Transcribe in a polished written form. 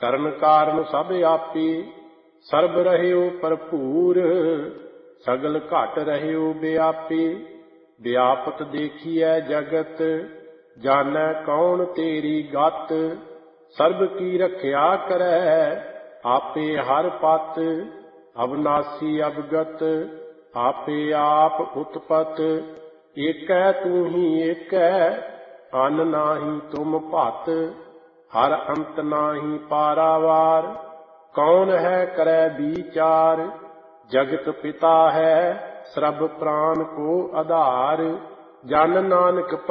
ਕਰਨ ਕਾਰਨ ਸਭ ਆਪੇ, ਸਰਬ ਰਹਿਓ ਭਰਪੂਰ, ਸਗਲ ਘਟ ਰਹਿਓ ਵਿਆਪੇ। ਵਿਆਪਤ ਦੇਖੀਐ ਜਗਤ, ਜਾਣੈ ਕੌਣ ਤੇਰੀ ਗਤ। ਸਰਬ ਕੀ ਰਖਿਆ ਕਰੈ, ਆਪੇ ਹਰ ਪਤ। ਅਬਨਾਸੀ ਅਵਗਤ, ਆਪੇ ਆਪ ਉਤਪਤ। ਏਕੈ ਤੂੰ ਹੀ ਏਕੈ, ਅਨ ਨਾਹੀ ਤੁਮ ਭਤ। ਹਰ ਅੰਤ ਨਾਹੀ ਪਾਰਾਵਾਰ, ਕੌਣ ਹੈ ਕਰੈ ਵਿਚਾਰ। ਜਗਤ ਪਿਤਾ ਹੈ, ਸਰਬ ਪ੍ਰਾਨ ਕੋ ਆਧਾਰ। ਜਨ ਨਾਨਕ